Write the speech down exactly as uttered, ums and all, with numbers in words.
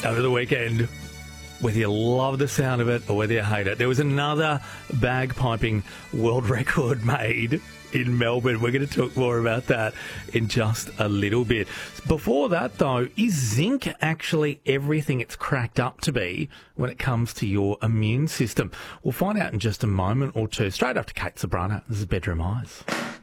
over the weekend, whether you love the sound of it or whether you hate it, there was another bagpiping world record made in Melbourne. We're going to talk more about that in just a little bit. Before that, though, is zinc actually everything it's cracked up to be when it comes to your immune system? We'll find out in just a moment or two. Straight after Kate Sobrano, this is Bedroom Eyes.